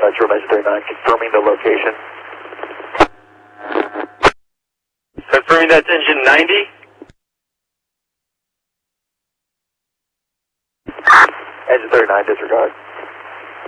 Metro Engine 39, confirming the location. Confirming that's engine 90. Engine 39, disregard.